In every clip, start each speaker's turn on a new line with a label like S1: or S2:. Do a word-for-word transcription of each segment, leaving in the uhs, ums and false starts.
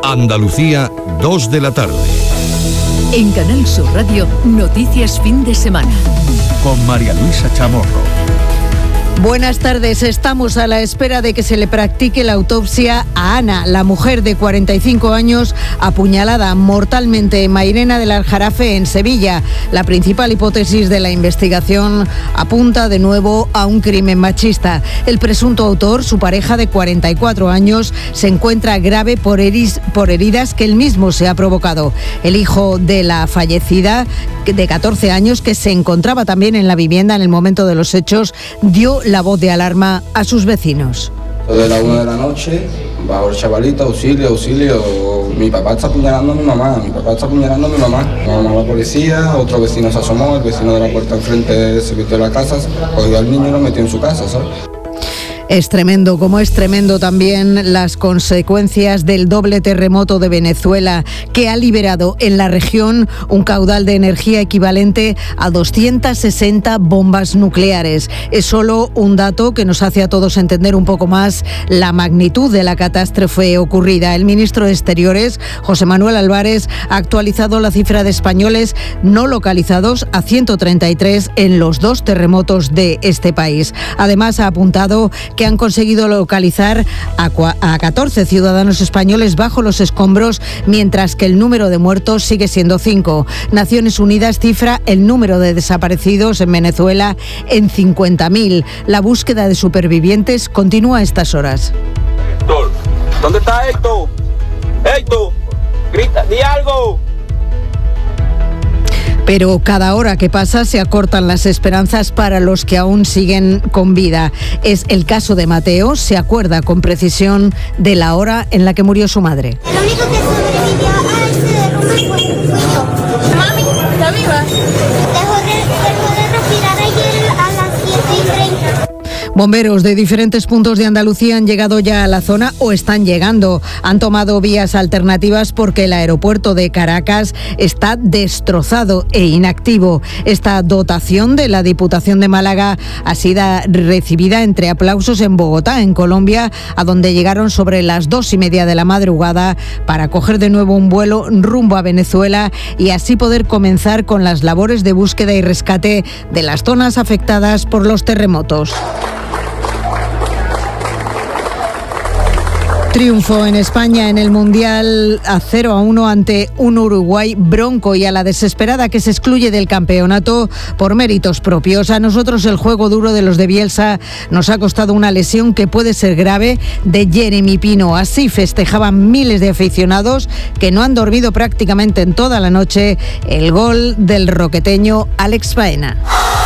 S1: Andalucía, dos de la tarde.
S2: En Canal Sur Radio, Noticias Fin de Semana.
S3: Con María Luisa Chamorro.
S4: Buenas tardes. Estamos a la espera de que se le practique la autopsia a Ana, la mujer de cuarenta y cinco años apuñalada mortalmente en Mairena del Aljarafe, en Sevilla. La principal hipótesis de la investigación apunta de nuevo a un crimen machista. El presunto autor, su pareja de cuarenta y cuatro años, se encuentra grave por, heris, por heridas que él mismo se ha provocado. El hijo de la fallecida, de catorce años, que se encontraba también en la vivienda en el momento de los hechos, dio la voz de alarma a sus vecinos.
S5: De la una de la noche, bajo el chavalito, auxilio, auxilio, mi papá está apuñalando a mi mamá, mi papá está apuñalando a mi mamá. Llamamos a la policía, otro vecino se asomó, el vecino de la puerta enfrente se metió en la casa, cogió al niño y lo metió en su casa, ¿sabes?
S4: Es tremendo, como es tremendo también las consecuencias del doble terremoto de Venezuela, que ha liberado en la región un caudal de energía equivalente a doscientas sesenta bombas nucleares. Es solo un dato que nos hace a todos entender un poco más la magnitud de la catástrofe ocurrida. El ministro de Exteriores, José Manuel Álvarez, ha actualizado la cifra de españoles no localizados a ciento treinta y tres en los dos terremotos de este país. Además, ha apuntado que han conseguido localizar a, a catorce ciudadanos españoles bajo los escombros, mientras que el número de muertos sigue siendo cinco. Naciones Unidas cifra el número de desaparecidos en Venezuela en cincuenta mil. La búsqueda de supervivientes continúa a estas horas.
S6: Héctor, ¿dónde está Héctor? Héctor, grita, di algo.
S4: Pero cada hora que pasa se acortan las esperanzas para los que aún siguen con vida. Es el caso de Mateo, se acuerda con precisión de la hora en la que murió su madre.
S7: El único que sobrevivió a ese derrumbe fue, fui yo. Mami, ¿está viva? Dejó de, dejó de respirar ayer a las siete y treinta.
S4: Bomberos de diferentes puntos de Andalucía han llegado ya a la zona o están llegando. Han tomado vías alternativas porque el aeropuerto de Caracas está destrozado e inactivo. Esta dotación de la Diputación de Málaga ha sido recibida entre aplausos en Bogotá, en Colombia, a donde llegaron sobre las dos y media de la madrugada para coger de nuevo un vuelo rumbo a Venezuela y así poder comenzar con las labores de búsqueda y rescate de las zonas afectadas por los terremotos. Triunfo en España en el Mundial a cero a uno ante un Uruguay bronco y a la desesperada que se excluye del campeonato por méritos propios. A nosotros el juego duro de los de Bielsa nos ha costado una lesión que puede ser grave de Jeremy Pino. Así festejaban miles de aficionados que no han dormido prácticamente en toda la noche el gol del roqueteño Alex Baena.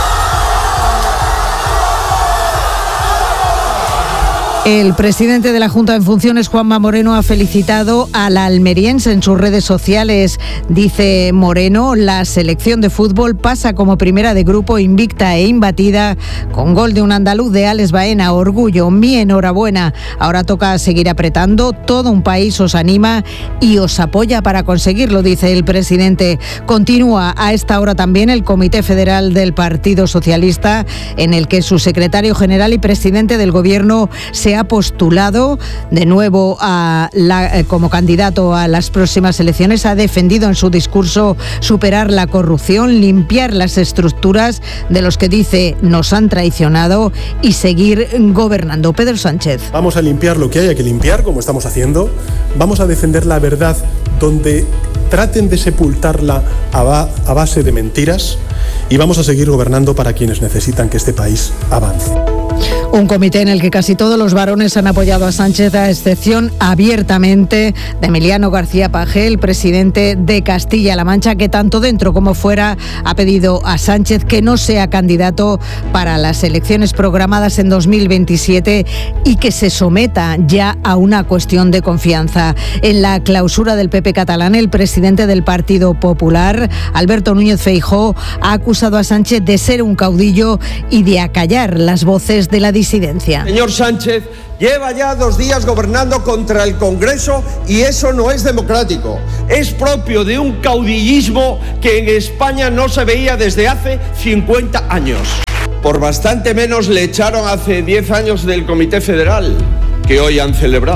S4: El presidente de la Junta en funciones, Juanma Moreno, ha felicitado al almeriense en sus redes sociales. Dice Moreno, la selección de fútbol pasa como primera de grupo, invicta e imbatida, con gol de un andaluz de Alex Baena. Orgullo, mi enhorabuena. Ahora toca seguir apretando, todo un país os anima y os apoya para conseguirlo, dice el presidente. Continúa a esta hora también el Comité Federal del Partido Socialista, en el que su secretario general y presidente del Gobierno se ha postulado de nuevo a la, eh, como candidato a las próximas elecciones. Ha defendido en su discurso superar la corrupción, limpiar las estructuras de los que dice nos han traicionado y seguir gobernando. Pedro Sánchez.
S8: Vamos a limpiar lo que haya que limpiar, como estamos haciendo. Vamos a defender la verdad donde traten de sepultarla a, ba- a base de mentiras y vamos a seguir gobernando para quienes necesitan que este país avance.
S4: Un comité en el que casi todos los varones han apoyado a Sánchez, a excepción abiertamente de Emiliano García Paje, el presidente de Castilla-La Mancha, que tanto dentro como fuera ha pedido a Sánchez que no sea candidato para las elecciones programadas en dos mil veintisiete y que se someta ya a una cuestión de confianza. En la clausura del P P catalán, el presidente del Partido Popular, Alberto Núñez Feijóo, ha acusado a Sánchez de ser un caudillo y de acallar las voces de la disidencia.
S9: Señor Sánchez, lleva ya dos días gobernando contra el Congreso y eso no es democrático. Es propio de un caudillismo que en España no se veía desde hace cincuenta años. Por bastante menos le echaron hace diez años del Comité Federal, que hoy han celebrado.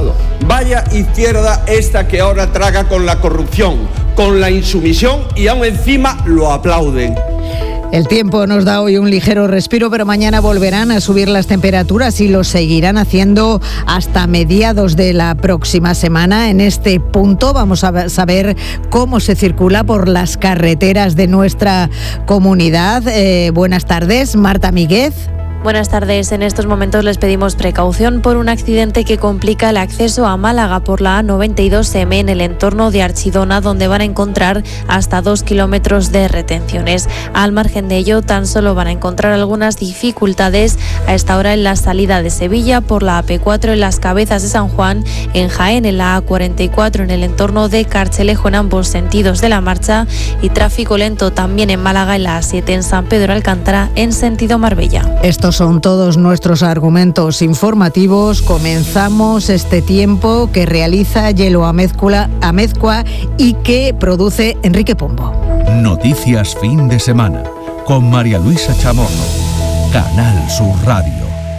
S9: Vaya izquierda esta que ahora traga con la corrupción, con la insumisión y aún encima lo aplauden.
S4: El tiempo nos da hoy un ligero respiro, pero mañana volverán a subir las temperaturas y lo seguirán haciendo hasta mediados de la próxima semana. En este punto vamos a saber cómo se circula por las carreteras de nuestra comunidad. Eh, buenas tardes, Marta Míguez.
S10: Buenas tardes. En estos momentos les pedimos precaución por un accidente que complica el acceso a Málaga por la A noventa y dos eme en el entorno de Archidona, donde van a encontrar hasta dos kilómetros de retenciones. Al margen de ello, tan solo van a encontrar algunas dificultades a esta hora en la salida de Sevilla por la A P cuatro en las Cabezas de San Juan, en Jaén en la A cuarenta y cuatro en el entorno de Carchelejo en ambos sentidos de la marcha y tráfico lento también en Málaga en la A siete en San Pedro Alcántara en sentido Marbella.
S4: Estos son todos nuestros argumentos informativos. Comenzamos este tiempo que realiza Yelo Amezcua, Amezcua y que produce Enrique Pombo.
S3: Noticias fin de semana con María Luisa Chamorro. Canal Sur Radio.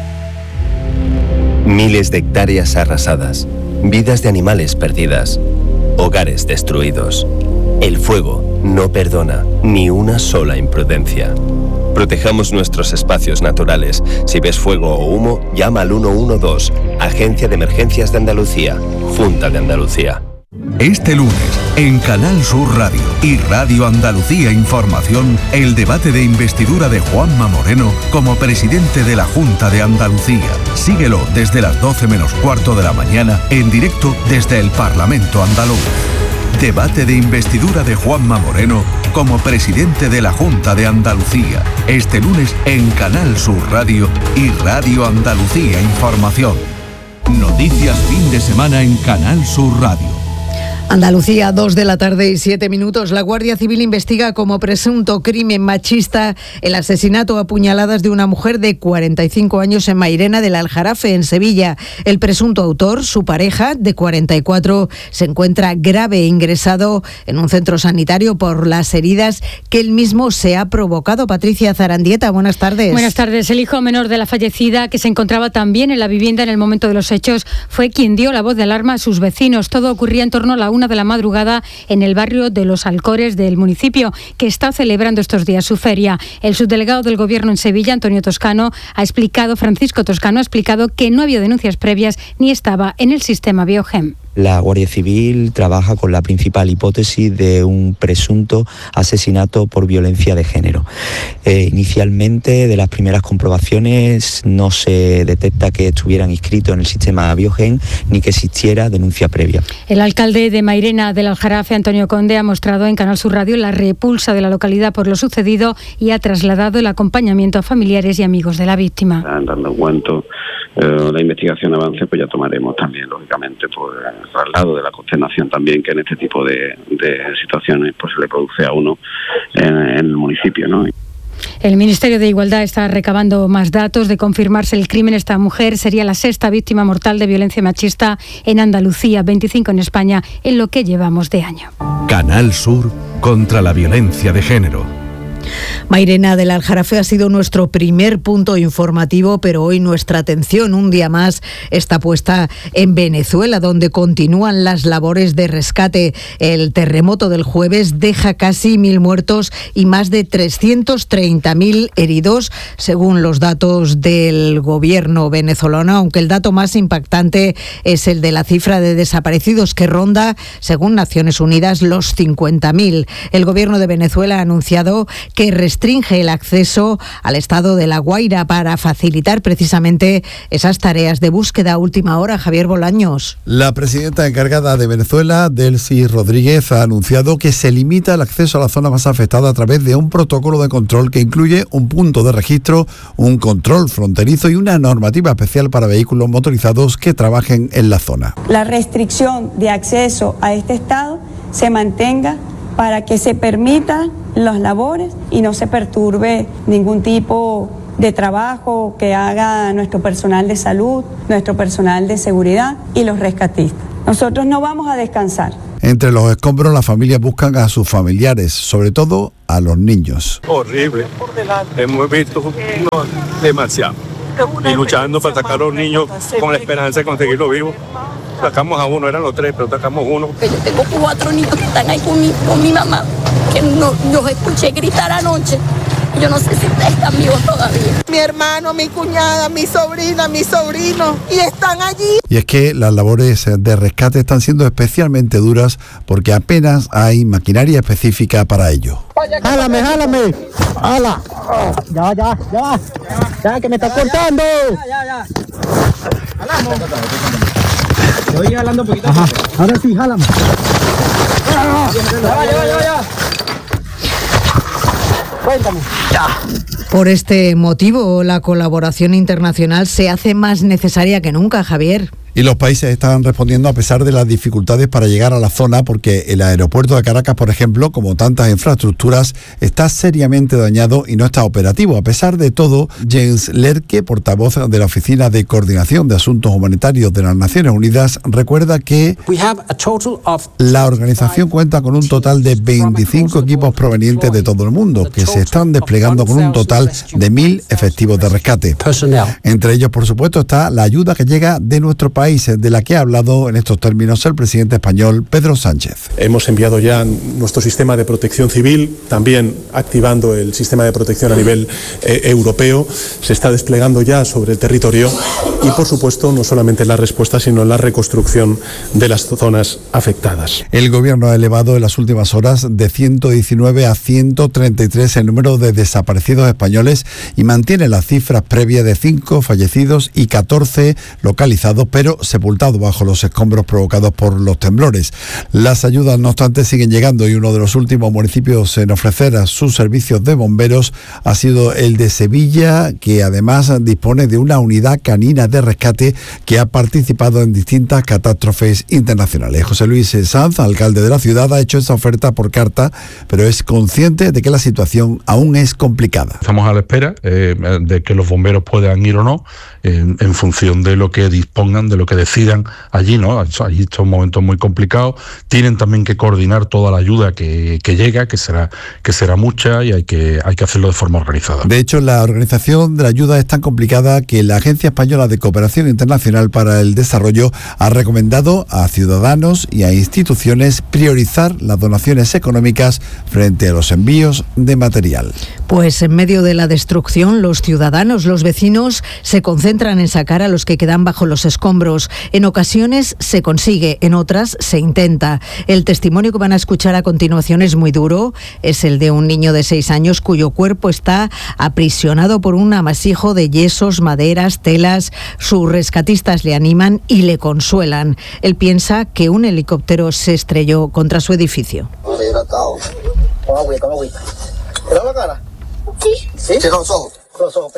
S11: Miles de hectáreas arrasadas, vidas de animales perdidas, hogares destruidos. El fuego no perdona ni una sola imprudencia. Protejamos nuestros espacios naturales. Si ves fuego o humo, llama al uno uno dos, Agencia de Emergencias de Andalucía, Junta de Andalucía.
S3: Este lunes, en Canal Sur Radio y Radio Andalucía Información, el debate de investidura de Juanma Moreno como presidente de la Junta de Andalucía. Síguelo desde las doce menos cuarto de la mañana, en directo desde el Parlamento andaluz. Debate de investidura de Juanma Moreno como presidente de la Junta de Andalucía. Este lunes en Canal Sur Radio y Radio Andalucía Información. Noticias fin de semana en Canal Sur Radio.
S4: Andalucía, dos de la tarde y siete minutos. La Guardia Civil investiga como presunto crimen machista el asesinato a puñaladas de una mujer de cuarenta y cinco años en Mairena del Aljarafe, en Sevilla. El presunto autor, su pareja, de cuarenta y cuatro, se encuentra grave ingresado en un centro sanitario por las heridas que él mismo se ha provocado. Patricia Zarandieta, buenas tardes.
S12: Buenas tardes. El hijo menor de la fallecida, que se encontraba también en la vivienda en el momento de los hechos, fue quien dio la voz de alarma a sus vecinos. Todo ocurría en torno a la una de la madrugada en el barrio de Los Alcores del municipio, que está celebrando estos días su feria. El subdelegado del Gobierno en Sevilla, Antonio Toscano, ha explicado, Francisco Toscano, ha explicado que no había denuncias previas ni estaba en el sistema Biogem.
S13: La Guardia Civil trabaja con la principal hipótesis de un presunto asesinato por violencia de género. Eh, inicialmente, de las primeras comprobaciones, no se detecta que estuvieran inscritos en el sistema Biogen ni que existiera denuncia previa.
S12: El alcalde de Mairena del Aljarafe, Antonio Conde, ha mostrado en Canal Sur Radio la repulsa de la localidad por lo sucedido y ha trasladado el acompañamiento a familiares y amigos de la víctima.
S14: Están dando cuento. Eh, la investigación avance, pues ya tomaremos también, lógicamente, pues, el traslado de la consternación también que en este tipo de, de situaciones pues se le produce a uno en, en el municipio, ¿no?
S12: El Ministerio de Igualdad está recabando más datos. De confirmarse el crimen, esta mujer sería la sexta víctima mortal de violencia machista en Andalucía, veinticinco en España, en lo que llevamos de año.
S3: Canal Sur contra la violencia de género.
S4: Mairena del Aljarafe ha sido nuestro primer punto informativo, pero hoy nuestra atención un día más está puesta en Venezuela, donde continúan las labores de rescate. El terremoto del jueves deja casi mil muertos y más de trescientos treinta mil heridos, según los datos del gobierno venezolano, aunque el dato más impactante es el de la cifra de desaparecidos, que ronda, según Naciones Unidas, los cincuenta mil. El gobierno de Venezuela ha anunciado que restringe el acceso al estado de La Guaira para facilitar precisamente esas tareas de búsqueda a última hora. Javier Bolaños.
S15: La presidenta encargada de Venezuela, Delcy Rodríguez, ha anunciado que se limita el acceso a la zona más afectada a través de un protocolo de control que incluye un punto de registro, un control fronterizo y una normativa especial para vehículos motorizados que trabajen en la zona.
S16: La restricción de acceso a este estado se mantenga para que se permitan las labores y no se perturbe ningún tipo de trabajo que haga nuestro personal de salud, nuestro personal de seguridad y los rescatistas. Nosotros no vamos a descansar.
S15: Entre los escombros, las familias buscan a sus familiares, sobre todo a los niños.
S17: Horrible. Hemos visto no, demasiado. Y luchando para sacar a los niños con la esperanza de conseguirlo vivo. Sacamos a uno, eran los tres, pero sacamos uno.
S18: Yo tengo cuatro niños que están ahí con mi, con mi mamá, que no, los escuché gritar anoche. Yo no sé si están vivos todavía.
S19: Mi hermano, mi cuñada, mi sobrina, mi sobrino, y están allí.
S15: Y es que las labores de rescate están siendo especialmente duras porque apenas hay maquinaria específica para ello.
S20: ¡Jálame, jálame! ¡Hala! Ya, ya, ya. Ya, que me está cortando. Ya, ya, ya. Jalamos. Estoy jalando un poquito. Ajá. Ahora sí, jálame. Ya, ya, ya, ya. Cuéntame.
S4: Ya. Por este motivo, la colaboración internacional se hace más necesaria que nunca, Javier.
S15: Y los países están respondiendo a pesar de las dificultades para llegar a la zona, porque el aeropuerto de Caracas, por ejemplo, como tantas infraestructuras, está seriamente dañado y no está operativo. A pesar de todo, Jens Lerke, portavoz de la Oficina de Coordinación de Asuntos Humanitarios de las Naciones Unidas, recuerda que la organización cuenta con un total de veinticinco equipos provenientes de todo el mundo, que se están desplegando con un total de mil efectivos de rescate. Entre ellos, por supuesto, está la ayuda que llega de nuestro país, de la que ha hablado en estos términos el presidente español Pedro Sánchez.
S8: Hemos enviado ya nuestro sistema de protección civil, también activando el sistema de protección a nivel eh, europeo. Se está desplegando ya sobre el territorio y, por supuesto, no solamente la respuesta, sino la reconstrucción de las zonas afectadas.
S15: El gobierno ha elevado en las últimas horas de ciento diecinueve a ciento treinta y tres el número de desaparecidos españoles y mantiene las cifras previas de cinco fallecidos y catorce localizados, pero sepultados bajo los escombros provocados por los temblores. Las ayudas, no obstante, siguen llegando y uno de los últimos municipios en ofrecer a sus servicios de bomberos ha sido el de Sevilla, que además dispone de una unidad canina de rescate que ha participado en distintas catástrofes internacionales. José Luis Sanz, alcalde de la ciudad, ha hecho esa oferta por carta, pero es consciente de que la situación aún es complicada.
S21: Estamos a la espera eh, de que los bomberos puedan ir o no, en, en función de lo que dispongan, de lo que decidan allí, ¿no? Allí son momentos muy complicados. Tienen también que coordinar toda la ayuda que, que llega, que será que será mucha, y hay que hay que hacerlo de forma organizada.
S15: De hecho, la organización de la ayuda es tan complicada que la Agencia Española de Cooperación Internacional para el Desarrollo ha recomendado a ciudadanos y a instituciones priorizar las donaciones económicas frente a los envíos de material.
S4: Pues en medio de la destrucción, los ciudadanos, los vecinos, se concentran en sacar a los que quedan bajo los escombros. En ocasiones se consigue, en otras se intenta. El testimonio que van a escuchar a continuación es muy duro. Es el de un niño de seis años cuyo cuerpo está aprisionado por un amasijo de yesos, maderas, telas. Sus rescatistas le animan y le consuelan. Él piensa que un helicóptero se estrelló contra su edificio.
S7: ¿Te da la cara? Sí. ¿Sí? Cierra los ojos. Los ojos.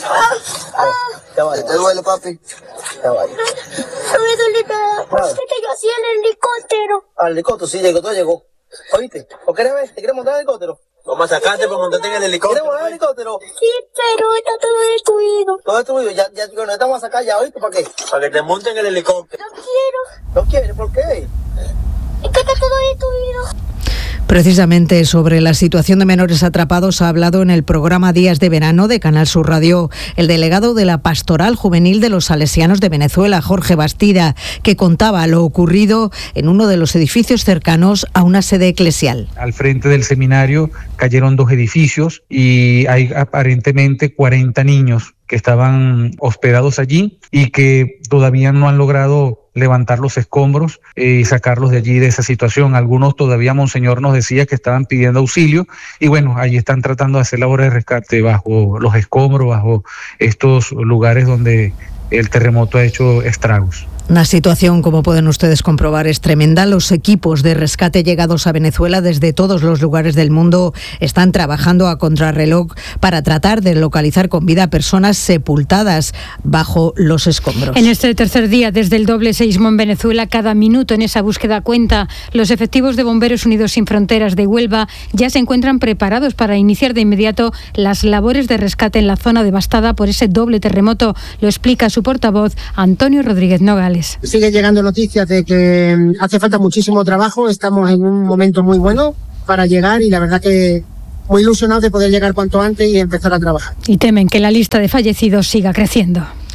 S7: ¿Te duele, papi? No me duele nada. Es que yo hacía el helicóptero. Al helicóptero, sí, llegó, todo llegó. ¿Oíste? ¿O quieres ver? ¿Te quieres montar el helicóptero? Vamos a sacarte para montarte en el helicóptero. ¿Quieres montar el helicóptero? Sí, pero está todo destruido. Todo destruido. Ya, ya, bueno, estamos a sacar ya, ¿oíste? ¿Para qué? Para que te monten en el helicóptero. No quiero. ¿No quieres? ¿Por qué? Es que está todo destruido.
S4: Precisamente sobre la situación de menores atrapados ha hablado en el programa Días de Verano de Canal Sur Radio el delegado de la Pastoral Juvenil de los Salesianos de Venezuela, Jorge Bastida, que contaba lo ocurrido en uno de los edificios cercanos a una sede eclesial.
S22: Al frente del seminario cayeron dos edificios y hay aparentemente cuarenta niños que estaban hospedados allí y que todavía no han logrado levantar los escombros y eh, sacarlos de allí, de esa situación. Algunos todavía, Monseñor nos decía que estaban pidiendo auxilio y bueno, allí están tratando de hacer labores de rescate bajo los escombros, bajo estos lugares donde el terremoto ha hecho estragos.
S4: Una situación, como pueden ustedes comprobar, es tremenda. Los equipos de rescate llegados a Venezuela desde todos los lugares del mundo están trabajando a contrarreloj para tratar de localizar con vida a personas sepultadas bajo los escombros.
S12: En este tercer día, desde el doble seísmo en Venezuela, cada minuto en esa búsqueda cuenta. Los efectivos de Bomberos Unidos Sin Fronteras de Huelva ya se encuentran preparados para iniciar de inmediato las labores de rescate en la zona devastada por ese doble terremoto. Lo explica su portavoz, Antonio Rodríguez Nogales.
S23: Sigue llegando noticias de que hace falta muchísimo trabajo, estamos en un momento muy bueno para llegar y la verdad que muy ilusionados de poder llegar cuanto antes y empezar a trabajar.
S12: Y temen que la lista de fallecidos siga creciendo.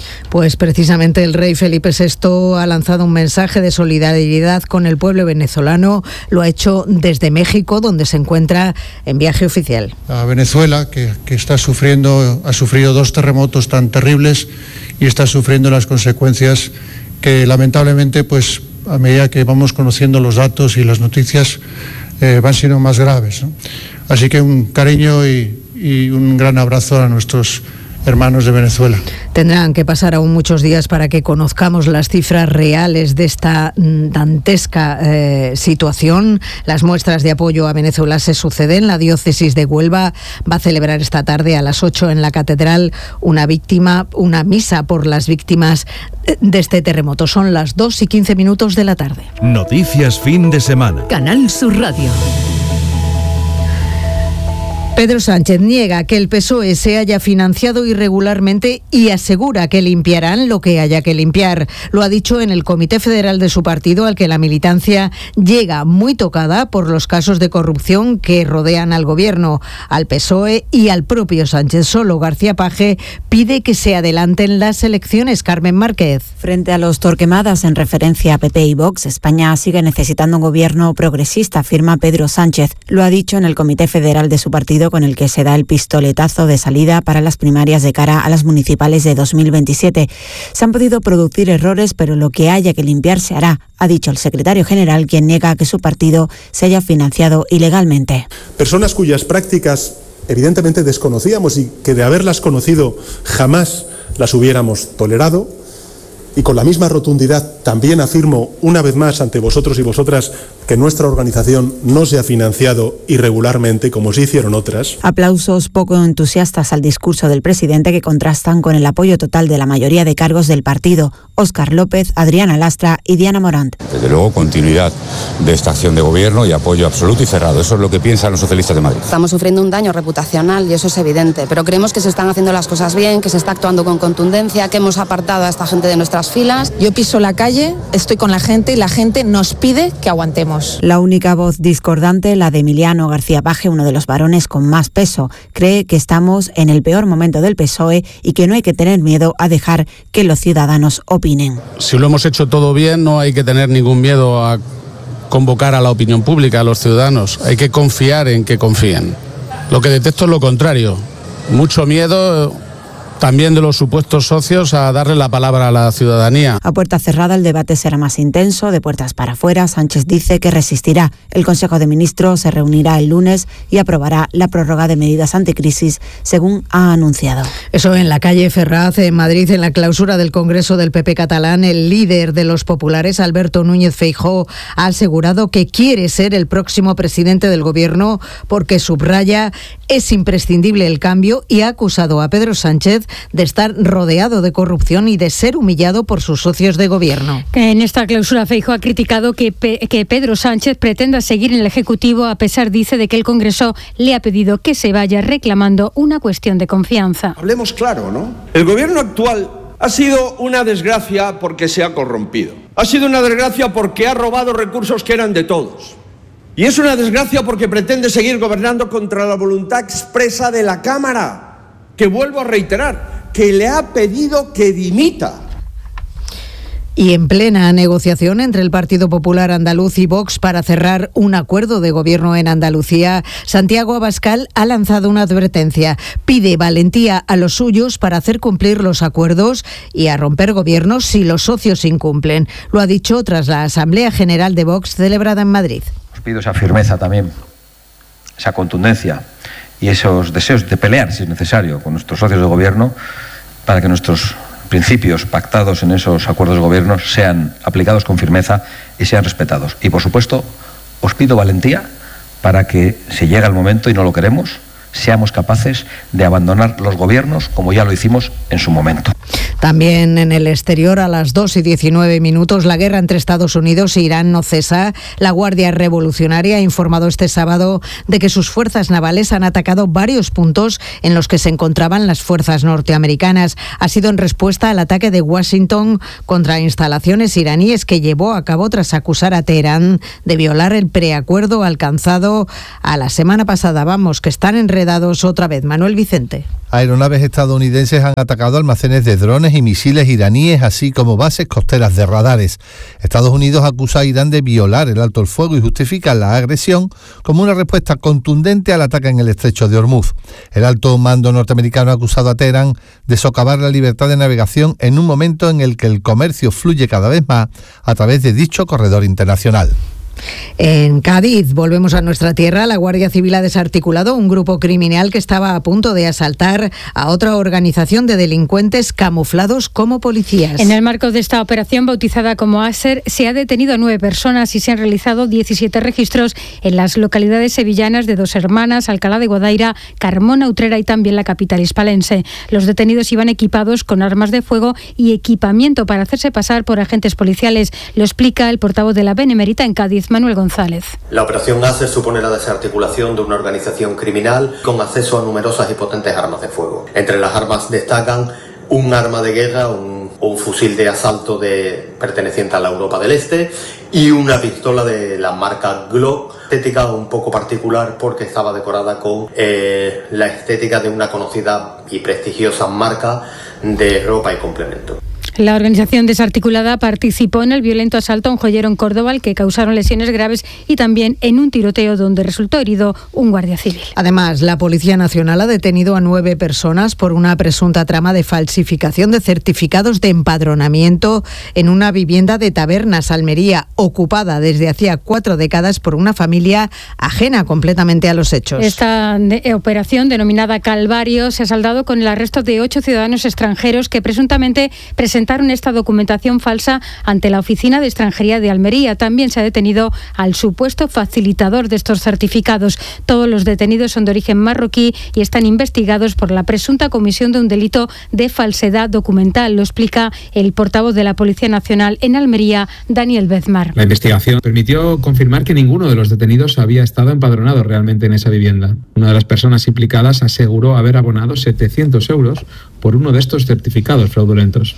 S4: Pues precisamente el rey Felipe sexto ha lanzado un mensaje de solidaridad con el pueblo venezolano. Lo ha hecho desde México, donde se encuentra en viaje oficial.
S1: A Venezuela, que, que está sufriendo, ha sufrido dos terremotos tan terribles y está sufriendo las consecuencias que lamentablemente, pues a medida que vamos conociendo los datos y las noticias, eh, van siendo más graves, ¿no? Así que un cariño y, y un gran abrazo a nuestros hermanos de Venezuela.
S4: Tendrán que pasar aún muchos días para que conozcamos las cifras reales de esta dantesca eh, situación. Las muestras de apoyo a Venezuela se suceden. La diócesis de Huelva va a celebrar esta tarde a las ocho en la catedral una víctima, una misa por las víctimas de este terremoto. Son las dos y quince minutos de la tarde.
S3: Noticias fin de semana.
S2: Canal Sur Radio.
S4: Pedro Sánchez niega que el P S O E se haya financiado irregularmente y asegura que limpiarán lo que haya que limpiar. Lo ha dicho en el Comité Federal de su partido, al que la militancia llega muy tocada por los casos de corrupción que rodean al gobierno. Al P S O E y al propio Sánchez solo, García Page pide que se adelanten las elecciones. Carmen Márquez.
S5: Frente a los Torquemadas, en referencia a P P y Vox, España sigue necesitando un gobierno progresista, afirma Pedro Sánchez. Lo ha dicho en el Comité Federal de su partido, con el que se da el pistoletazo de salida para las primarias de cara a las municipales de dos mil veintisiete. Se han podido producir errores, pero lo que haya que limpiar se hará, ha dicho el secretario general, quien niega que su partido se haya financiado ilegalmente.
S8: Personas cuyas prácticas evidentemente desconocíamos y que de haberlas conocido jamás las hubiéramos tolerado. Y con la misma rotundidad también afirmo una vez más ante vosotros y vosotras que nuestra organización no se ha financiado irregularmente como sí hicieron otras.
S5: Aplausos poco entusiastas al discurso del presidente, que contrastan con el apoyo total de la mayoría de cargos del partido: Óscar López, Adriana Lastra y Diana Morant.
S24: Desde luego, continuidad de esta acción de gobierno y apoyo absoluto y cerrado. Eso es lo que piensan los socialistas de Madrid.
S25: Estamos sufriendo un daño reputacional y eso es evidente, pero creemos que se están haciendo las cosas bien, que se está actuando con contundencia, que hemos apartado a esta gente de nuestras filas.
S26: Yo piso la calle, estoy con la gente y la gente nos pide que aguantemos.
S5: La única voz discordante, la de Emiliano García Page, uno de los varones con más peso, cree que estamos en el peor momento del P S O E y que no hay que tener miedo a dejar que los ciudadanos opinen.
S27: Si lo hemos hecho todo bien, no hay que tener ningún miedo a convocar a la opinión pública, a los ciudadanos. Hay que confiar en que confíen. Lo que detecto es lo contrario. Mucho miedo también de los supuestos socios a darle la palabra a la ciudadanía.
S5: A puerta cerrada el debate será más intenso. De puertas para afuera, Sánchez dice que resistirá. El Consejo de Ministros se reunirá el lunes y aprobará la prórroga de medidas anticrisis, según ha anunciado.
S4: Eso en la calle Ferraz, en Madrid, en la clausura del Congreso del P P catalán. El líder de los populares, Alberto Núñez Feijóo, ha asegurado que quiere ser el próximo presidente del gobierno porque, subraya, es imprescindible el cambio, y ha acusado a Pedro Sánchez de estar rodeado de corrupción y de ser humillado por sus socios de gobierno.
S12: En esta clausura, Feijóo ha criticado que, Pe- que Pedro Sánchez pretenda seguir en el Ejecutivo, a pesar, dice, de que el Congreso le ha pedido que se vaya, reclamando una cuestión de confianza.
S9: Hablemos claro, ¿no? El gobierno actual ha sido una desgracia porque se ha corrompido. Ha sido una desgracia porque ha robado recursos que eran de todos. Y es una desgracia porque pretende seguir gobernando contra la voluntad expresa de la Cámara, que vuelvo a reiterar, que le ha pedido que dimita.
S4: Y en plena negociación entre el Partido Popular Andaluz y Vox para cerrar un acuerdo de gobierno en Andalucía, Santiago Abascal ha lanzado una advertencia. Pide valentía a los suyos para hacer cumplir los acuerdos y a romper gobiernos si los socios incumplen. Lo ha dicho tras la Asamblea General de Vox celebrada en Madrid.
S28: Os pido esa firmeza también, esa contundencia y esos deseos de pelear, si es necesario, con nuestros socios de gobierno, para que nuestros principios pactados en esos acuerdos de gobierno sean aplicados con firmeza y sean respetados. Y, por supuesto, os pido valentía para que, si llega el momento y no lo queremos, seamos capaces de abandonar los gobiernos como ya lo hicimos en su momento.
S4: También en el exterior, a las dos y diecinueve minutos, la guerra entre Estados Unidos e Irán no cesa. La Guardia Revolucionaria ha informado este sábado de que sus fuerzas navales han atacado varios puntos en los que se encontraban las fuerzas norteamericanas. Ha sido en respuesta al ataque de Washington contra instalaciones iraníes que llevó a cabo tras acusar a Teherán de violar el preacuerdo alcanzado a la semana pasada. Vamos, que están en enredados otra vez. Manuel Vicente.
S2: Aeronaves estadounidenses han atacado almacenes de drones y misiles iraníes, así como bases costeras de radares. Estados Unidos acusa a Irán de violar el alto el fuego y justifica la agresión como una respuesta contundente al ataque en el estrecho de Hormuz. El alto mando norteamericano ha acusado a Teherán de socavar la libertad de navegación en un momento en el que el comercio fluye cada vez más a través de dicho corredor internacional.
S4: En Cádiz, volvemos a nuestra tierra, la Guardia Civil ha desarticulado un grupo criminal que estaba a punto de asaltar a otra organización de delincuentes camuflados como policías.
S12: En el marco de esta operación, bautizada como Aser, se ha detenido a nueve personas y se han realizado diecisiete registros en las localidades sevillanas de Dos Hermanas, Alcalá de Guadaira, Carmona, Utrera y también la capital hispalense. Los detenidos iban equipados con armas de fuego y equipamiento para hacerse pasar por agentes policiales. Lo explica el portavoz de la Benemérita en Cádiz, Manuel González.
S6: La operación Aser supone la desarticulación de una organización criminal con acceso a numerosas y potentes armas de fuego. Entre las armas destacan un arma de guerra, un, un fusil de asalto de, perteneciente a la Europa del Este y una pistola de la marca Glock, estética un poco particular porque estaba decorada con eh, la estética de una conocida y prestigiosa marca de ropa y complemento.
S12: La organización desarticulada participó en el violento asalto a un joyero en Córdoba, al que causaron lesiones graves, y también en un tiroteo donde resultó herido un guardia civil.
S4: Además, la Policía Nacional ha detenido a nueve personas por una presunta trama de falsificación de certificados de empadronamiento en una vivienda de Tabernas, Almería, ocupada desde hacía cuatro décadas por una familia ajena completamente a los hechos.
S12: Esta de- operación, denominada Calvario, se ha saldado con el arresto de ocho ciudadanos extranjeros que presuntamente presentaron esta documentación falsa ante la Oficina de Extranjería de Almería. También se ha detenido al supuesto facilitador de estos certificados. Todos los detenidos son de origen marroquí y están investigados por la presunta comisión de un delito de falsedad documental. Lo explica el portavoz de la Policía Nacional en Almería, Daniel Bezmar.
S10: La investigación permitió confirmar que ninguno de los detenidos había estado empadronado realmente en esa vivienda. Una de las personas implicadas aseguró haber abonado setecientos euros por uno de estos certificados fraudulentos.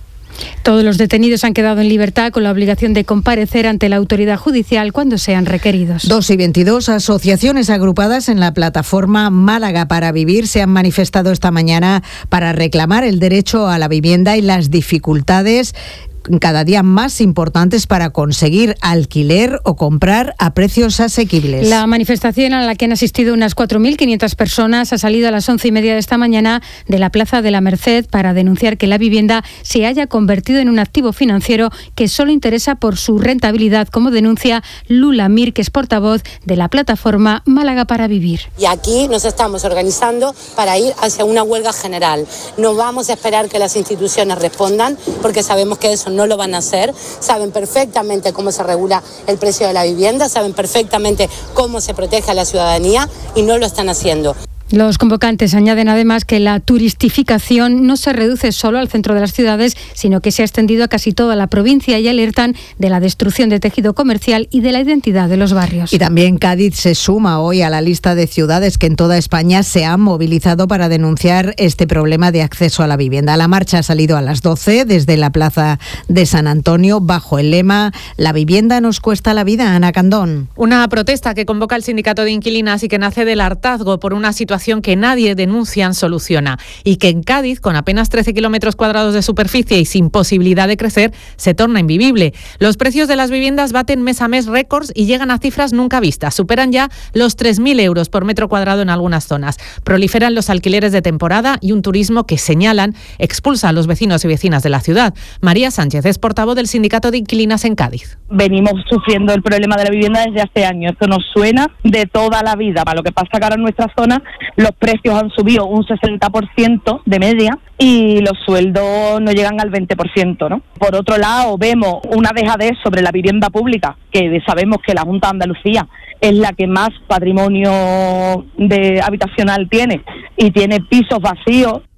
S12: Todos los detenidos han quedado en libertad con la obligación de comparecer ante la autoridad judicial cuando sean requeridos.
S4: Dos y veintidós asociaciones agrupadas en la plataforma Málaga para Vivir se han manifestado esta mañana para reclamar el derecho a la vivienda y las dificultades cada día más importantes para conseguir alquiler o comprar a precios asequibles.
S12: La manifestación, a la que han asistido unas cuatro mil quinientas personas, ha salido a las once y media de esta mañana de la Plaza de la Merced para denunciar que la vivienda se haya convertido en un activo financiero que solo interesa por su rentabilidad, como denuncia Lula Mir, que es portavoz de la plataforma Málaga para Vivir.
S11: Y aquí nos estamos organizando para ir hacia una huelga general. No vamos a esperar que las instituciones respondan, porque sabemos que eso no lo van a hacer. Saben perfectamente cómo se regula el precio de la vivienda, saben perfectamente cómo se protege a la ciudadanía y no lo están haciendo.
S12: Los convocantes añaden además que la turistificación no se reduce solo al centro de las ciudades, sino que se ha extendido a casi toda la provincia, y alertan de la destrucción de tejido comercial y de la identidad de los barrios.
S4: Y también Cádiz se suma hoy a la lista de ciudades que en toda España se han movilizado para denunciar este problema de acceso a la vivienda. La marcha ha salido a las doce desde la Plaza de San Antonio bajo el lema "La vivienda nos cuesta la vida". Ana Candón.
S13: Una protesta que convoca el sindicato de inquilinas y que nace del hartazgo por una situación que nadie denuncian soluciona, y que en Cádiz, con apenas trece kilómetros cuadrados de superficie y sin posibilidad de crecer, se torna invivible. Los precios de las viviendas baten mes a mes récords y llegan a cifras nunca vistas. Superan ya los tres mil euros por metro cuadrado en algunas zonas. Proliferan los alquileres de temporada y un turismo que, señalan, expulsa a los vecinos y vecinas de la ciudad. María Sánchez es portavoz del sindicato de inquilinas en Cádiz.
S14: Venimos sufriendo el problema de la vivienda desde hace años. Esto nos suena de toda la vida. Para lo que pasa que ahora en nuestra zona los precios han subido un sesenta por ciento de media y los sueldos no llegan al veinte por ciento, ¿no? Por otro lado, vemos una dejadez sobre la vivienda pública, que sabemos que la Junta de Andalucía es la que más patrimonio de habitacional tiene y tiene pisos vacíos.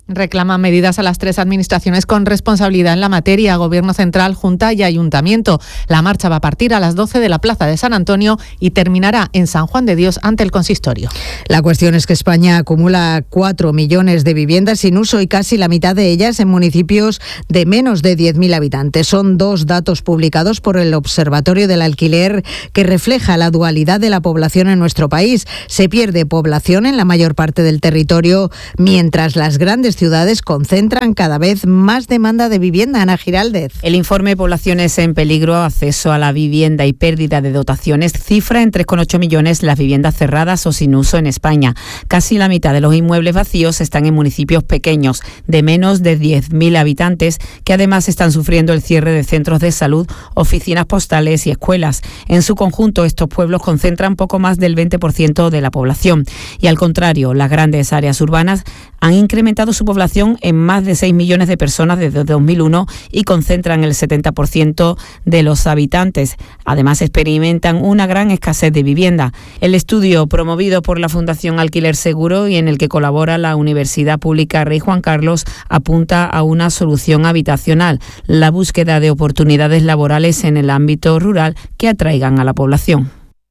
S13: Reclaman medidas a las tres administraciones con responsabilidad en la materia, Gobierno Central, Junta y Ayuntamiento. La marcha va a partir a las doce de la Plaza de San Antonio y terminará en San Juan de Dios ante el consistorio.
S4: La cuestión es que España acumula cuatro millones de viviendas sin uso y casi la mitad de ellas en municipios de menos de diez mil habitantes. Son dos datos publicados por el Observatorio del Alquiler que refleja la dualidad de la población en nuestro país. Se pierde población en la mayor parte del territorio, mientras las grandes ciudades concentran cada vez más demanda de vivienda. Ana Giraldez.
S7: El informe Poblaciones en peligro, acceso a la vivienda y pérdida de dotaciones cifra en tres coma ocho millones las viviendas cerradas o sin uso en España. Casi la mitad de los inmuebles vacíos están en municipios pequeños, de menos de diez mil habitantes, que además están sufriendo el cierre de centros de salud, oficinas postales y escuelas. En su conjunto, estos pueblos concentran poco más del veinte por ciento de la población. Y al contrario, las grandes áreas urbanas han incrementado su población en más de seis millones de personas desde dos mil uno y concentran el setenta por ciento de los habitantes. Además, experimentan una gran escasez de vivienda. El estudio, promovido por la Fundación Alquiler Seguro y en el que colabora la Universidad Pública Rey Juan Carlos, apunta a una solución habitacional, la búsqueda de oportunidades laborales en el ámbito rural que atraigan a la población.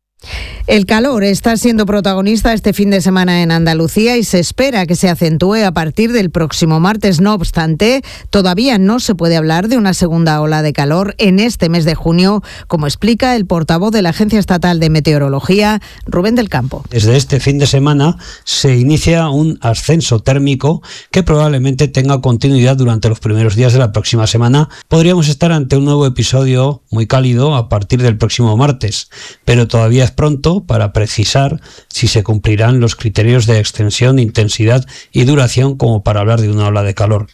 S4: El calor está siendo protagonista este fin de semana en Andalucía y se espera que se acentúe a partir del próximo martes. No obstante, todavía no se puede hablar de una segunda ola de calor en este mes de junio, como explica el portavoz de la Agencia Estatal de Meteorología, Rubén del Campo.
S15: Desde este fin de semana se inicia un ascenso térmico que probablemente tenga continuidad durante los primeros días de la próxima semana. Podríamos estar ante un nuevo episodio muy cálido a partir del próximo martes, pero todavía es pronto para precisar si se cumplirán los criterios de extensión, intensidad y duración como para hablar de una ola de calor.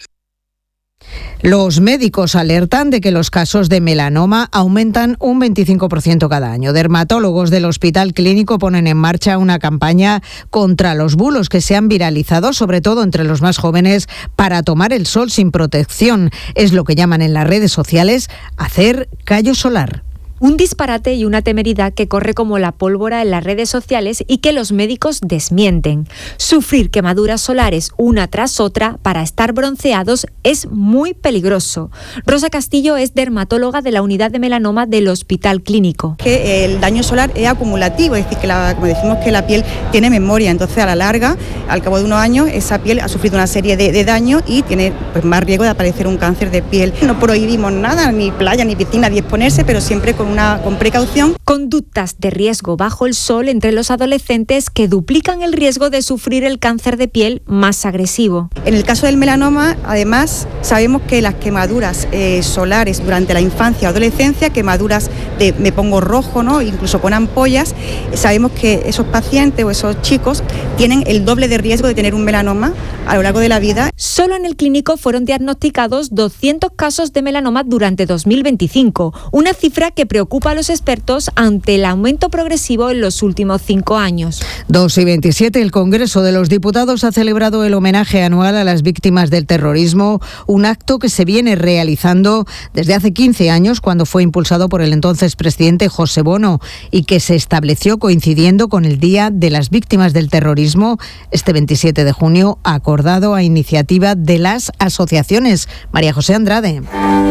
S4: Los médicos alertan de que los casos de melanoma aumentan un veinticinco por ciento cada año. Dermatólogos del Hospital Clínico ponen en marcha una campaña contra los bulos que se han viralizado, sobre todo entre los más jóvenes, para tomar el sol sin protección. Es lo que llaman en las redes sociales hacer callo solar.
S16: Un disparate y una temeridad que corre como la pólvora en las redes sociales y que los médicos desmienten. Sufrir quemaduras solares una tras otra para estar bronceados es muy peligroso. Rosa Castillo es dermatóloga de la unidad de melanoma del Hospital Clínico.
S17: Que el daño solar es acumulativo, es decir, que la, como decimos que la piel tiene memoria, entonces a la larga, al cabo de unos años, esa piel ha sufrido una serie de, de daños y tiene pues, más riesgo de aparecer un cáncer de piel. No prohibimos nada, ni playa, ni piscina, ni exponerse, pero siempre con Una, con precaución.
S16: Conductas de riesgo bajo el sol entre los adolescentes que duplican el riesgo de sufrir el cáncer de piel más agresivo.
S17: En el caso del melanoma, además, sabemos que las quemaduras eh, solares durante la infancia o adolescencia, quemaduras de me pongo rojo, ¿no? Incluso con ampollas, sabemos que esos pacientes o esos chicos tienen el doble de riesgo de tener un melanoma a lo largo de la vida.
S16: Solo en el clínico fueron diagnosticados doscientos casos de melanoma durante dos mil veinticinco, una cifra que preocupa a los expertos ante el aumento progresivo en los últimos cinco años.
S4: dos y veintisiete, el Congreso de los Diputados ha celebrado el homenaje anual a las víctimas del terrorismo, un acto que se viene realizando desde hace quince años, cuando fue impulsado por el entonces presidente José Bono y que se estableció coincidiendo con el Día de las Víctimas del Terrorismo, este veintisiete de junio, acordado a iniciativa de las asociaciones. María José Andrade.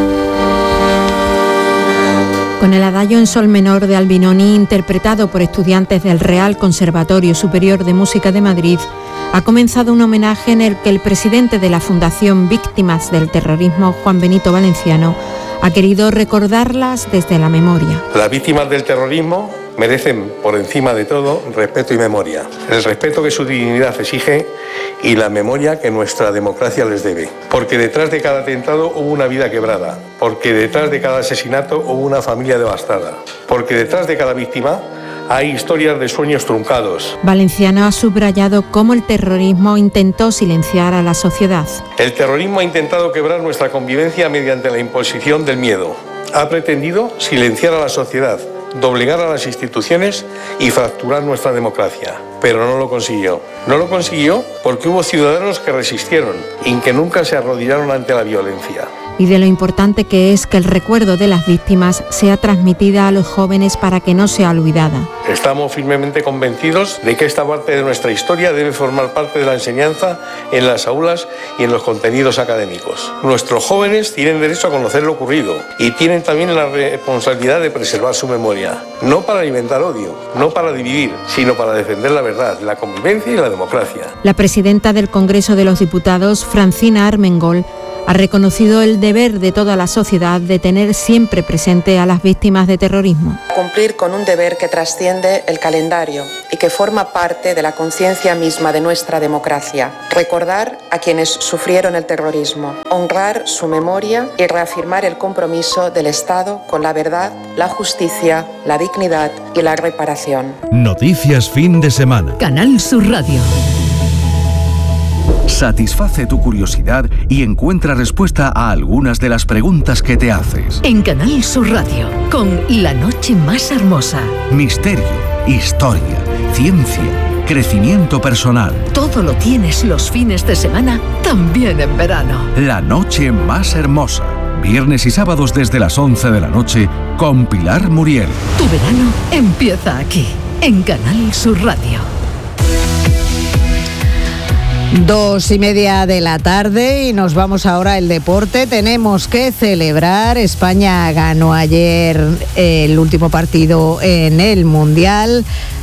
S5: Con el adagio en sol menor de Albinoni, interpretado por estudiantes del Real Conservatorio Superior de Música de Madrid, ha comenzado un homenaje en el que el presidente de la Fundación Víctimas del Terrorismo, Juan Benito Valenciano, ha querido recordarlas desde la memoria.
S18: Las víctimas del terrorismo merecen, por encima de todo, respeto y memoria. El respeto que su dignidad exige y la memoria que nuestra democracia les debe. Porque detrás de cada atentado hubo una vida quebrada. Porque detrás de cada asesinato hubo una familia devastada. Porque detrás de cada víctima hay historias de sueños truncados.
S5: Valenciano ha subrayado cómo el terrorismo intentó silenciar a la sociedad.
S18: El terrorismo ha intentado quebrar nuestra convivencia mediante la imposición del miedo. Ha pretendido silenciar a la sociedad, doblegar a las instituciones y fracturar nuestra democracia. Pero no lo consiguió. No lo consiguió porque hubo ciudadanos que resistieron y que nunca se arrodillaron ante la violencia.
S16: y de lo importante que es que el recuerdo de las víctimas sea transmitida a los jóvenes para que no sea olvidada.
S18: Estamos firmemente convencidos de que esta parte de nuestra historia debe formar parte de la enseñanza en las aulas y en los contenidos académicos. Nuestros jóvenes tienen derecho a conocer lo ocurrido y tienen también la responsabilidad de preservar su memoria, no para alimentar odio, no para dividir, sino para defender la verdad, la convivencia y la democracia.
S16: La presidenta del Congreso de los Diputados, Francina Armengol, ha reconocido el deber de toda la sociedad de tener siempre presente a las víctimas de terrorismo.
S1: Cumplir con un deber que trasciende el calendario y que forma parte de la conciencia misma de nuestra democracia. Recordar a quienes sufrieron el terrorismo, honrar su memoria y reafirmar el compromiso del Estado con la verdad, la justicia, la dignidad y la reparación.
S3: Noticias fin de semana.
S8: Canal Sur Radio.
S3: Satisface tu curiosidad y encuentra respuesta a algunas de las preguntas que te haces.
S8: En Canal Sur Radio, con La Noche Más Hermosa.
S3: Misterio, historia, ciencia, crecimiento personal.
S8: Todo lo tienes los fines de semana, también en verano.
S3: La Noche Más Hermosa. Viernes y sábados desde las once de la noche con Pilar Muriel.
S8: Tu verano empieza aquí, en Canal Sur Radio.
S4: Dos y media de la tarde y nos vamos ahora al deporte. Tenemos que celebrar. España ganó ayer el último partido en el Mundial.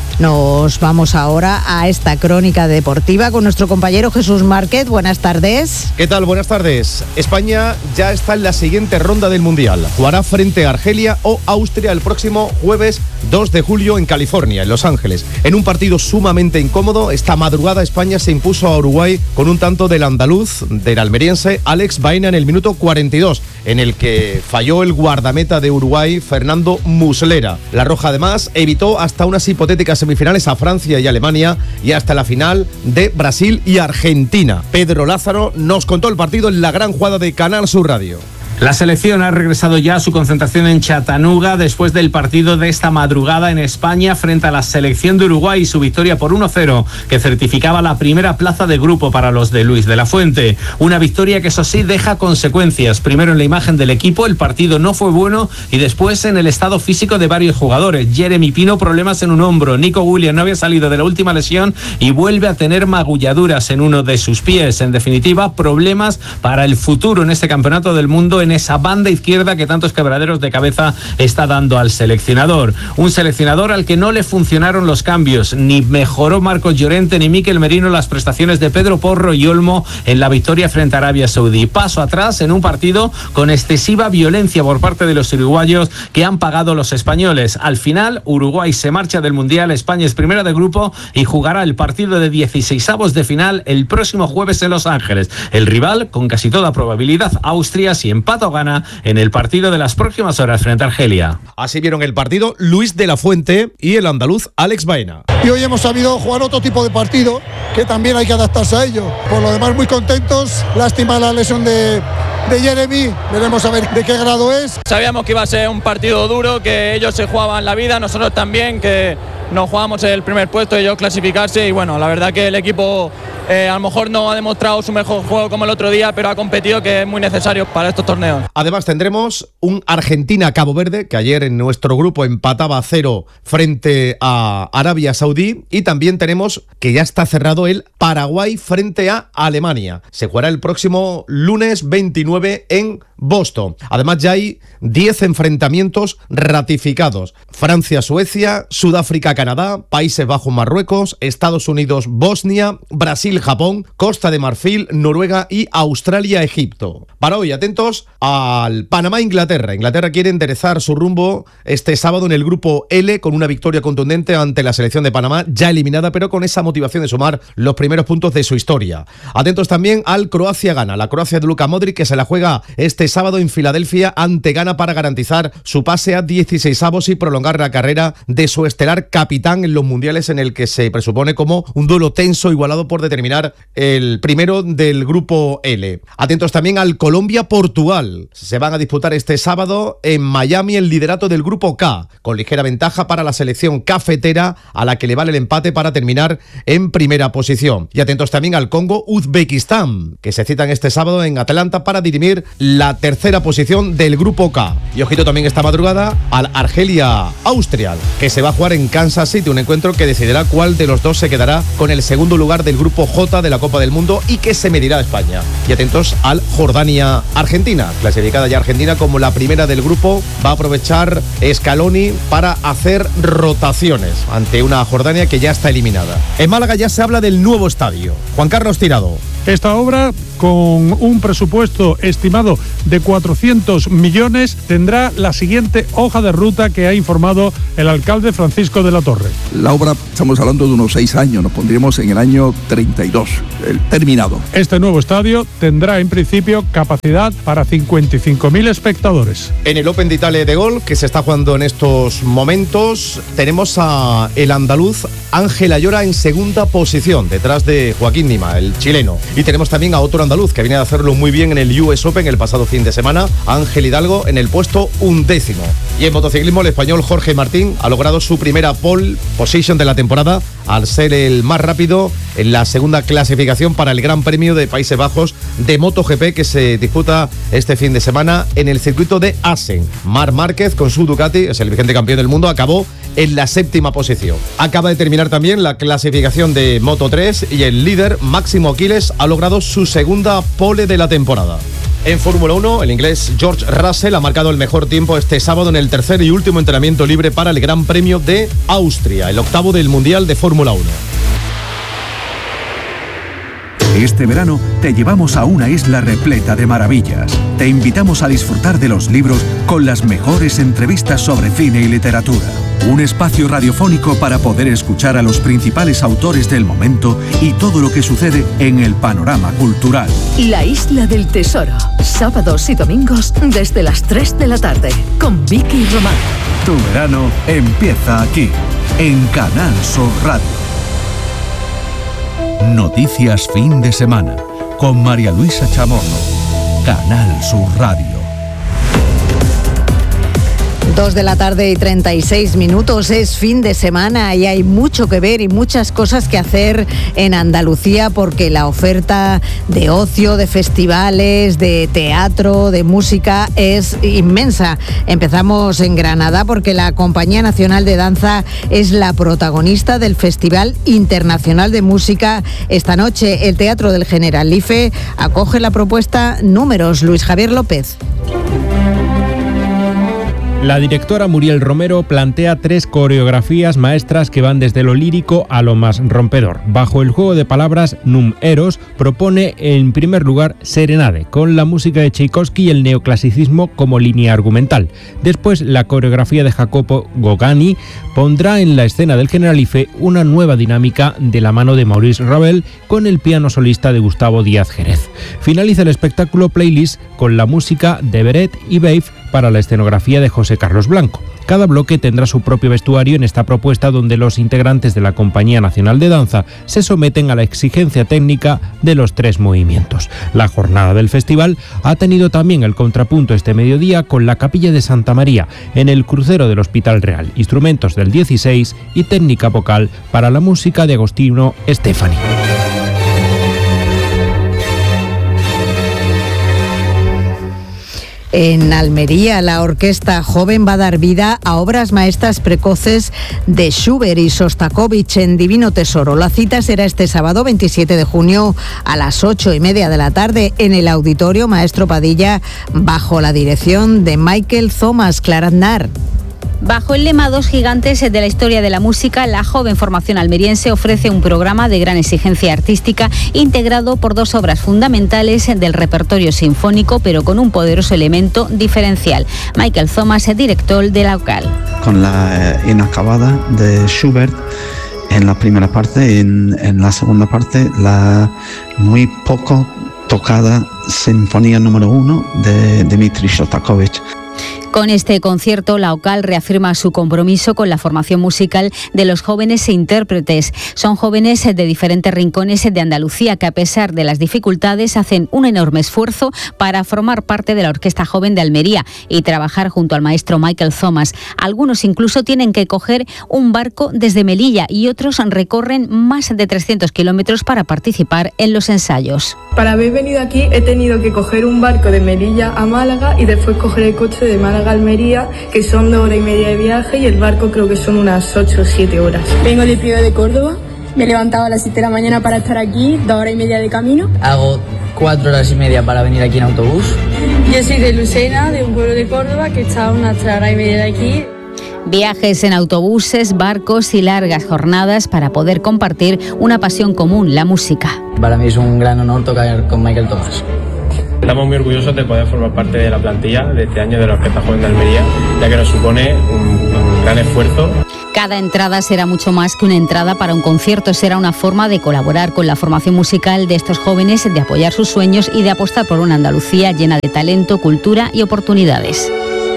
S4: Nos vamos ahora a esta crónica deportiva con nuestro compañero Jesús Márquez. Buenas tardes.
S19: ¿Qué tal? Buenas tardes. España ya está en la siguiente ronda del Mundial. Jugará frente a Argelia o Austria el próximo jueves dos de julio en California, en Los Ángeles. En un partido sumamente incómodo, esta madrugada España se impuso a Uruguay con un tanto del andaluz, del almeriense Alex Baena en el minuto cuarenta y dos, en el que falló el guardameta de Uruguay, Fernando Muslera. La Roja además evitó hasta unas hipotéticas semifinales a Francia y Alemania y hasta la final de Brasil y Argentina. Pedro Lázaro nos contó el partido en la gran jugada de Canal Sur Radio.
S20: La selección ha regresado ya a su concentración en Chattanooga después del partido de esta madrugada en España frente a la selección de Uruguay y su victoria por uno cero, que certificaba la primera plaza de grupo para los de Luis de la Fuente. Una victoria que eso sí deja consecuencias. Primero en la imagen del equipo, el partido no fue bueno, y después en el estado físico de varios jugadores. Jeremy Pino, problemas en un hombro. Nico Williams no había salido de la última lesión y vuelve a tener magulladuras en uno de sus pies. En definitiva, problemas para el futuro en este campeonato del mundo en esa banda izquierda que tantos quebraderos de cabeza está dando al seleccionador. Un seleccionador al que no le funcionaron los cambios, ni mejoró Marcos Llorente ni Mikel Merino las prestaciones de Pedro Porro y Olmo en la victoria frente a Arabia Saudí. Paso atrás en un partido con excesiva violencia por parte de los uruguayos que han pagado los españoles. Al final, Uruguay se marcha del Mundial, España es primera de grupo y jugará el partido de dieciseisavos de final el próximo jueves en Los Ángeles. El rival, con casi toda probabilidad, Austria, si empata o gana en el partido de las próximas horas frente a Argelia.
S19: Así vieron el partido Luis de la Fuente y el andaluz Alex Baena.
S21: Y hoy hemos sabido jugar otro tipo de partido que también hay que adaptarse a ello. Por lo demás, muy contentos. Lástima la lesión de, de Jeremy. Veremos a ver de qué grado es.
S22: Sabíamos que iba a ser un partido duro, que ellos se jugaban la vida, nosotros también, que nos jugamos el primer puesto y ellos clasificarse. Y bueno, la verdad que el equipo eh, a lo mejor no ha demostrado su mejor juego como el otro día, pero ha competido, que es muy necesario para estos torneos.
S19: Además tendremos un Argentina-Cabo Verde, que ayer en nuestro grupo empataba a cero frente a Arabia Saudí, y también tenemos que ya está cerrado el Paraguay frente a Alemania. Se jugará el próximo lunes veintinueve en Boston. Además ya hay diez enfrentamientos ratificados: Francia-Suecia, Sudáfrica-Canadá, Países Bajos-Marruecos, Estados Unidos-Bosnia, Brasil-Japón, Costa de Marfil, Noruega y Australia-Egipto. Para hoy, atentos al Panamá-Inglaterra. Inglaterra quiere enderezar su rumbo este sábado en el grupo L con una victoria contundente ante la selección de Panamá, ya eliminada, pero con esa motivación de sumar los primeros puntos de su historia. Atentos también al Croacia-Ghana, la Croacia de Luka Modric, que se la juega este sábado en Filadelfia ante Ghana para garantizar su pase a dieciseisavos y prolongar la carrera de su estelar capitán en los mundiales, en el que se presupone como un duelo tenso igualado por determinar el primero del grupo L. Atentos también al Colombia-Portugal. Se van a disputar este sábado en Miami el liderato del grupo K, con ligera ventaja para la selección cafetera, a la que le vale el empate para terminar en primera posición. Y atentos también al Congo-Uzbekistán, que se citan este sábado en Atlanta para dirimir la tercera posición del Grupo K. Y ojito también esta madrugada al Argelia-Austria, que se va a jugar en Kansas City, un encuentro que decidirá cuál de los dos se quedará con el segundo lugar del Grupo J de la Copa del Mundo y que se medirá a España. Y atentos al Jordania-Argentina, clasificada ya Argentina como la primera del grupo. Va a aprovechar Scaloni para hacer rotaciones ante una Jordania que ya está eliminada. En Málaga ya se habla del nuevo estadio. Juan Carlos Tirado.
S2: Esta obra, con un presupuesto estimado de cuatrocientos millones, tendrá la siguiente hoja de ruta que ha informado el alcalde Francisco de la Torre.
S9: La obra, estamos hablando de unos seis años, nos pondríamos en el año treinta y dos, el terminado.
S2: Este nuevo estadio tendrá en principio capacidad para cincuenta y cinco mil espectadores.
S19: En el Open de Italia de golf, que se está jugando en estos momentos, tenemos a el andaluz Ángel Ayora en segunda posición, detrás de Joaquín Nima, el chileno. Y tenemos también a otro andaluz que viene a hacerlo muy bien en el U S Open el pasado fin de semana, Ángel Hidalgo, en el puesto undécimo. Y en motociclismo, el español Jorge Martín ha logrado su primera pole position de la temporada al ser el más rápido en la segunda clasificación para el Gran Premio de Países Bajos de MotoGP que se disputa este fin de semana en el circuito de Assen. Marc Márquez con su Ducati, es el vigente campeón del mundo, acabó en la séptima posición. Acaba de terminar también la clasificación de Moto tres y el líder Máximo Aquiles ha logrado su segunda pole de la temporada. En Fórmula uno, el inglés George Russell ha marcado el mejor tiempo este sábado en el tercer y último entrenamiento libre para el Gran Premio de Austria, el octavo del Mundial de Fórmula uno.
S3: Este verano te llevamos a una isla repleta de maravillas. Te invitamos a disfrutar de los libros con las mejores entrevistas sobre cine y literatura. Un espacio radiofónico para poder escuchar a los principales autores del momento y todo lo que sucede en el panorama cultural.
S8: La Isla del Tesoro, sábados y domingos desde las tres de la tarde, con Vicky Román.
S3: Tu verano empieza aquí, en Canal Sur Radio. Noticias fin de semana, con María Luisa Chamorro, Canal Sur Radio.
S4: Dos de la tarde y treinta y seis minutos, es fin de semana y hay mucho que ver y muchas cosas que hacer en Andalucía porque la oferta de ocio, de festivales, de teatro, de música es inmensa. Empezamos en Granada porque la Compañía Nacional de Danza es la protagonista del Festival Internacional de Música. Esta noche el Teatro del Generalife acoge la propuesta Números. Luis Javier López.
S23: La directora Muriel Romero plantea tres coreografías maestras que van desde lo lírico a lo más rompedor. Bajo el juego de palabras, Num Eros propone en primer lugar Serenade, con la música de Tchaikovsky y el neoclasicismo como línea argumental. Después, la coreografía de Jacopo Gogani pondrá en la escena del Generalife una nueva dinámica de la mano de Maurice Ravel con el piano solista de Gustavo Díaz Jerez. Finaliza el espectáculo Playlist con la música de Beret y Babe para la escenografía de José Carlos Blanco. Cada bloque tendrá su propio vestuario en esta propuesta donde los integrantes de la Compañía Nacional de Danza se someten a la exigencia técnica de los tres movimientos. La jornada del festival ha tenido también el contrapunto este mediodía con la Capilla de Santa María en el crucero del Hospital Real, instrumentos del dieciséis y técnica vocal para la música de Agostino Stefani.
S4: En Almería, la Orquesta Joven va a dar vida a obras maestras precoces de Schubert y Sostakovich en Divino Tesoro. La cita será este sábado veintisiete de junio a las ocho y media de la tarde en el Auditorio Maestro Padilla, bajo la dirección de Michael Thomas. Clara Aznar.
S24: Bajo el lema Dos gigantes de la historia de la música, la joven formación almeriense ofrece un programa de gran exigencia artística integrado por dos obras fundamentales del repertorio sinfónico, pero con un poderoso elemento diferencial. Michael Thomas, director de la local.
S25: Con la inacabada de Schubert en la primera parte y en, en la segunda parte la muy poco tocada Sinfonía número uno de Dmitri Shostakovich.
S24: Con este concierto, la OCAL reafirma su compromiso con la formación musical de los jóvenes e intérpretes. Son jóvenes de diferentes rincones de Andalucía que, a pesar de las dificultades, hacen un enorme esfuerzo para formar parte de la Orquesta Joven de Almería y trabajar junto al maestro Michael Thomas. Algunos incluso tienen que coger un barco desde Melilla y otros recorren más de trescientos kilómetros para participar en los ensayos.
S6: Para haber venido aquí he tenido que coger un barco de Melilla a Málaga y después coger el coche de Málaga a Almería, que son dos horas y media de viaje, y el barco creo que son unas ocho o siete horas.
S10: Vengo del Priego de Córdoba, me he levantado a las siete de la mañana para estar aquí, dos horas y media de camino.
S11: Hago cuatro horas y media para venir aquí en autobús.
S10: Yo soy de Lucena, de un pueblo de Córdoba, que está a unas tres horas y media de aquí.
S24: Viajes en autobuses, barcos y largas jornadas para poder compartir una pasión común, la música.
S11: Para mí es un gran honor tocar con Michael Thomas.
S12: Estamos muy orgullosos de poder formar parte de la plantilla de este año de la Orquesta Joven de Almería, ya que nos supone un, un gran esfuerzo.
S24: Cada entrada será mucho más que una entrada para un concierto, será una forma de colaborar con la formación musical de estos jóvenes, de apoyar sus sueños y de apostar por una Andalucía llena de talento, cultura y oportunidades.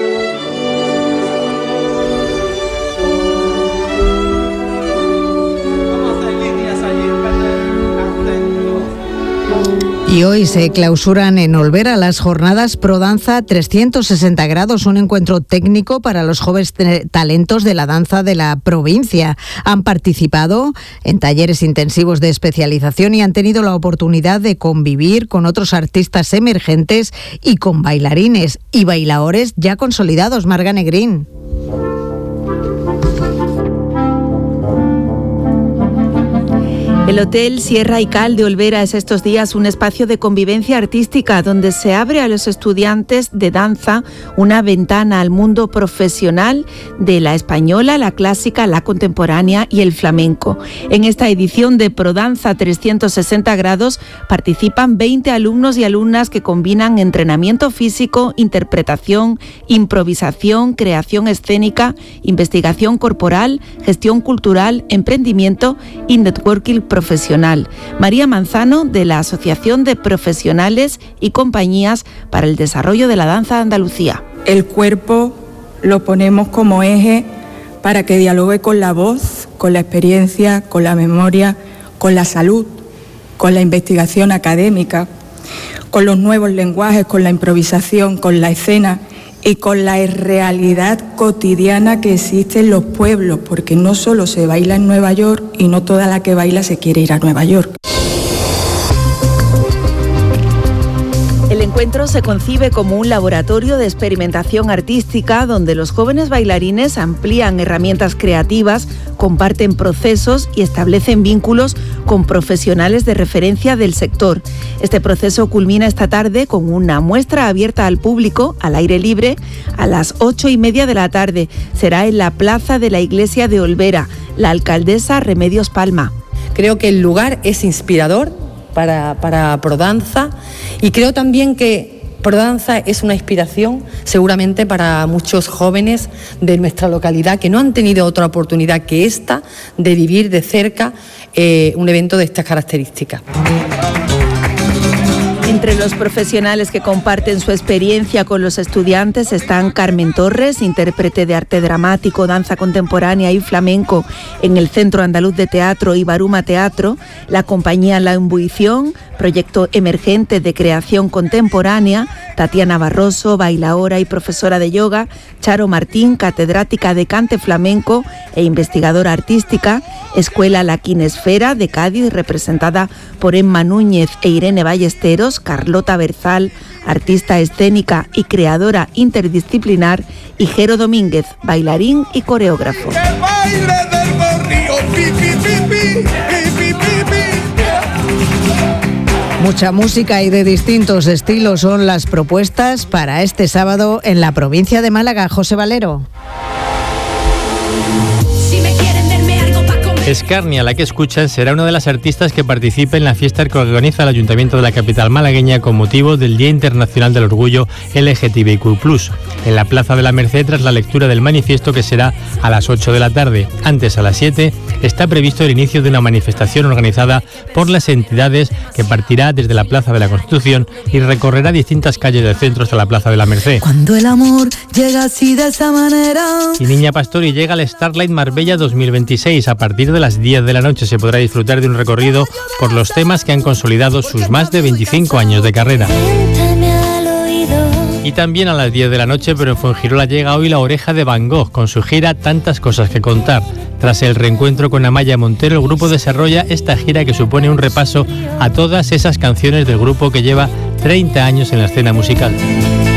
S4: Y hoy se clausuran en Olvera las jornadas Prodanza trescientos sesenta grados, un encuentro técnico para los jóvenes talentos de la danza de la provincia. Han participado en talleres intensivos de especialización y han tenido la oportunidad de convivir con otros artistas emergentes y con bailarines y bailadores ya consolidados. Marga Negrín.
S14: El Hotel Sierra y Cal de Olvera es estos días un espacio de convivencia artística donde se abre a los estudiantes de danza una ventana al mundo profesional de la española, la clásica, la contemporánea y el flamenco. En esta edición de Prodanza trescientos sesenta grados participan veinte alumnos y alumnas que combinan entrenamiento físico, interpretación, improvisación, creación escénica, investigación corporal, gestión cultural, emprendimiento y networking profesional. profesional. María Manzano, de la Asociación de Profesionales y Compañías para el Desarrollo de la Danza de Andalucía.
S26: El cuerpo lo ponemos como eje para que dialogue con la voz, con la experiencia, con la memoria, con la salud, con la investigación académica, con los nuevos lenguajes, con la improvisación, con la escena y con la realidad cotidiana que existe en los pueblos, porque no solo se baila en Nueva York y no toda la que baila se quiere ir a Nueva York.
S14: El encuentro se concibe como un laboratorio de experimentación artística donde los jóvenes bailarines amplían herramientas creativas, comparten procesos y establecen vínculos con profesionales de referencia del sector. Este proceso culmina esta tarde con una muestra abierta al público, al aire libre, a las ocho y media de la tarde. Será en la plaza de la iglesia de Olvera. La alcaldesa Remedios Palma.
S27: Creo que el lugar es inspirador para, para Prodanza y creo también que Prodanza es una inspiración seguramente para muchos jóvenes de nuestra localidad que no han tenido otra oportunidad que esta de vivir de cerca eh, un evento de estas características.
S14: Entre los profesionales que comparten su experiencia con los estudiantes están Carmen Torres, intérprete de arte dramático, danza contemporánea y flamenco en el Centro Andaluz de Teatro y Baruma Teatro, la compañía La Imbuición, proyecto emergente de creación contemporánea, Tatiana Barroso, bailaora y profesora de yoga, Charo Martín, catedrática de cante flamenco e investigadora artística, Escuela La Quinesfera de Cádiz, representada por Emma Núñez e Irene Ballesteros, Carlota Berzal, artista escénica y creadora interdisciplinar, y Jero Domínguez, bailarín y coreógrafo.
S4: Mucha música y de distintos estilos son las propuestas para este sábado en la provincia de Málaga. José Valero.
S5: si me quieren verme algo pa' comer.
S7: Escarnia, la que escuchan, será una de las artistas que participe en la fiesta que organiza el Ayuntamiento de la capital malagueña con motivo del Día Internacional del Orgullo L G T B I Q plus, en la Plaza de la Merced tras la lectura del manifiesto que será a las ocho de la tarde. Antes, a las siete, está previsto el inicio de una manifestación organizada por las entidades que partirá desde la Plaza de la Constitución y recorrerá distintas calles del centro hasta la Plaza de la Merced.
S13: Cuando el amor llega así de esa manera.
S7: Y Niña Pastori llega al Starlight Marbella dos mil veintiséis. A partir de las diez de la noche se podrá disfrutar de un recorrido por los temas que han consolidado sus más de veinticinco años de carrera. Y también a las diez de la noche, pero en Fuengirola llega hoy La Oreja de Van Gogh, con su gira Tantas Cosas que Contar. Tras el reencuentro con Amaya Montero, el grupo desarrolla esta gira que supone un repaso a todas esas canciones del grupo que lleva treinta años en la escena musical.